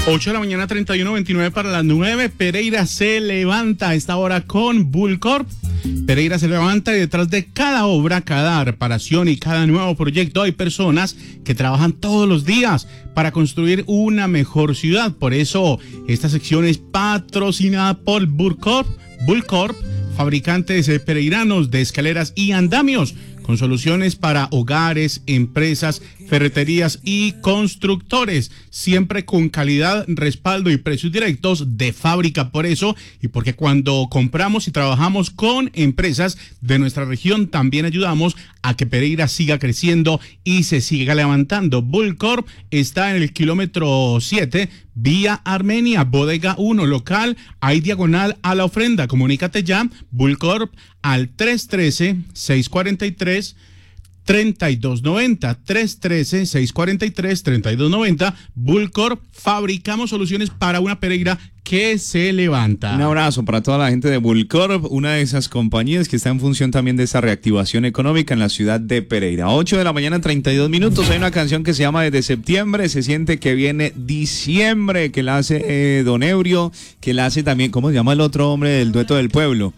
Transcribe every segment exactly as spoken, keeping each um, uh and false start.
ocho de la mañana, treinta y uno, veintinueve para las nueve. Pereira se levanta a esta hora con Bullcorp. Pereira se levanta y detrás de cada obra, cada reparación y cada nuevo proyecto hay personas que trabajan todos los días para construir una mejor ciudad. Por eso esta sección es patrocinada por Bullcorp, Bullcorp, fabricantes pereiranos de escaleras y andamios, con soluciones para hogares, empresas, ferreterías y constructores, siempre con calidad, respaldo y precios directos de fábrica. Por eso, y porque cuando compramos y trabajamos con empresas de nuestra región, también ayudamos a que Pereira siga creciendo y se siga levantando. Bullcorp está en el kilómetro siete, vía Armenia, bodega uno, local, hay diagonal a la ofrenda. Comunícate ya, Bullcorp, al tres uno tres, seis cuatro tres, tres dos nueve cero, tres uno tres, seis cuatro tres, tres dos nueve cero. Bullcorp, fabricamos soluciones para una Pereira que se levanta. Un abrazo para toda la gente de Bullcorp, una de esas compañías que está en función también de esa reactivación económica en la ciudad de Pereira. ocho de la mañana, treinta y dos minutos. Hay una canción que se llama Desde Septiembre. Se siente que viene diciembre, que la hace eh, Don Ebrio, que la hace también, ¿cómo se llama el otro hombre del dueto del pueblo?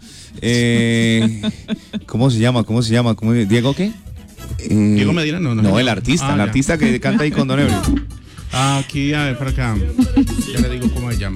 Eh, ¿Cómo se llama? ¿Cómo se llama? ¿Cómo, ¿Diego qué? Eh, Diego Medina, no, no. No, el artista, ah, el ya. artista que canta ahí con Don Ebrio. Aquí, a ver, para acá. Ya le digo cómo se llama.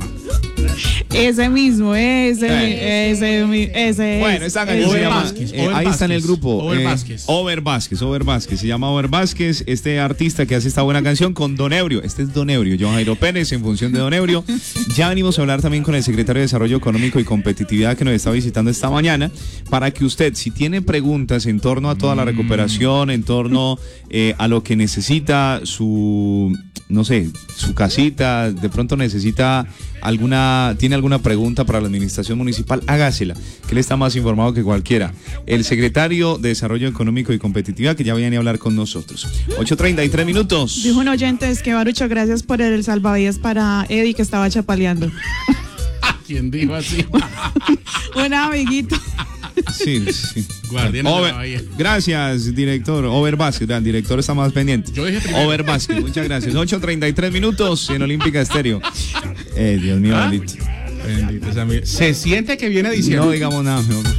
Ese mismo, ese, eh. ese, ese. Bueno, esa canción se llama. Vázquez, eh, ahí está en el grupo. Over eh, Vázquez. Over Vázquez, Over Vázquez. Se llama Over Vázquez, este artista que hace esta buena canción con Don Ebrio. Este es Don Ebrio, John Jairo Pérez, en función de Don Ebrio. Ya venimos a hablar también con el secretario de Desarrollo Económico y Competitividad que nos está visitando esta mañana, para que usted, si tiene preguntas en torno a toda la recuperación, en torno eh, a lo que necesita su, no sé, su casita, de pronto necesita alguna, tiene alguna pregunta para la administración municipal, hágasela, que él está más informado que cualquiera. El secretario de Desarrollo Económico y Competitividad, que ya viene a hablar con nosotros. ocho treinta y tres minutos. Dijo un oyente, es que Barucho, gracias por el salvavidas para Eddie, que estaba chapaleando. ¿Quién dijo así? Un amiguito. Sí, sí. Guardián Over, de la Bahía. Gracias, director. Over Vázquez, el director está más pendiente. Yo dije primero. Over Vázquez, muchas gracias. ocho treinta y tres minutos en Olímpica Estéreo. Eh, Dios mío, ¿Ah? bendito. Bendito sea mi... Se siente que viene diciendo. No digamos nada, mejor.